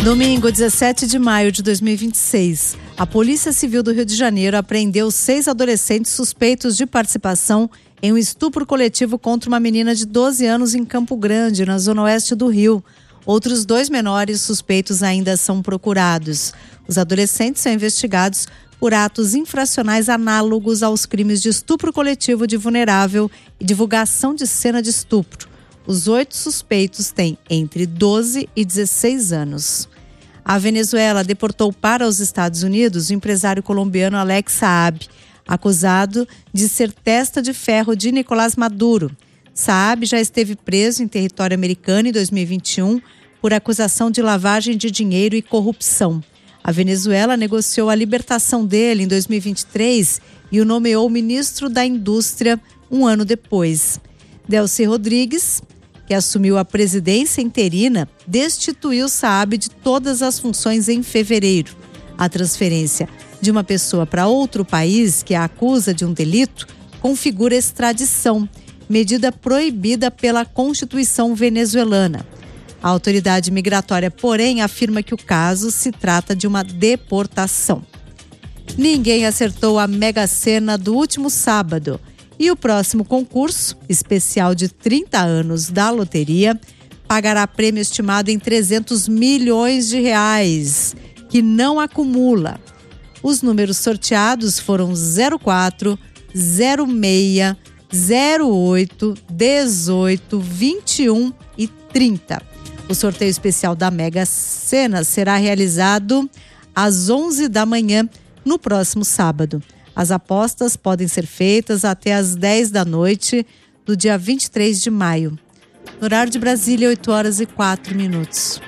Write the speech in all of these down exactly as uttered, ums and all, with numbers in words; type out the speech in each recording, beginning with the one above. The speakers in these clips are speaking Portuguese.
Domingo, dezessete de maio de dois mil e vinte e seis, a Polícia Civil do Rio de Janeiro apreendeu seis adolescentes suspeitos de participação em um estupro coletivo contra uma menina de doze anos em Campo Grande, na zona oeste do Rio. Outros dois menores suspeitos ainda são procurados. Os adolescentes são investigados por atos infracionais análogos aos crimes de estupro coletivo de vulnerável e divulgação de cena de estupro. Os oito suspeitos têm entre doze e dezesseis anos. A Venezuela deportou para os Estados Unidos o empresário colombiano Alex Saab, acusado de ser testa de ferro de Nicolás Maduro. Saab já esteve preso em território americano em dois mil e vinte e um por acusação de lavagem de dinheiro e corrupção. A Venezuela negociou a libertação dele em dois mil e vinte e três e o nomeou ministro da Indústria um ano depois. Delcy Rodrigues, que assumiu a presidência interina, destituiu Saab de todas as funções em fevereiro. A transferência de uma pessoa para outro país que a acusa de um delito configura extradição, medida proibida pela Constituição venezuelana. A autoridade migratória, porém, afirma que o caso se trata de uma deportação. Ninguém acertou a Mega Sena do último sábado. E o próximo concurso, especial de trinta anos da loteria, pagará prêmio estimado em trezentos milhões de reais, que não acumula. Os números sorteados foram zero quatro, zero seis, zero oito, dezoito, vinte e um e trinta. O sorteio especial da Mega Sena será realizado às onze da manhã no próximo sábado. As apostas podem ser feitas até às dez da noite do dia vinte e três de maio. No horário de Brasília, oito horas e quatro minutos.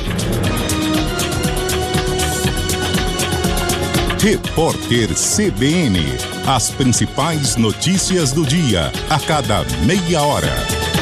Repórter C B N. As principais notícias do dia, a cada meia hora.